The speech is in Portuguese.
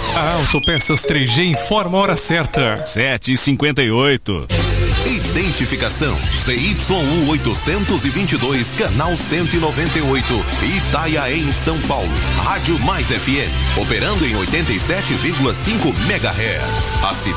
A Autopeças 3G informa a hora certa. 7h58. Identificação CYU 822, canal 198, Itaiaém, São Paulo. Rádio Mais FM, operando em 87,5 MHz.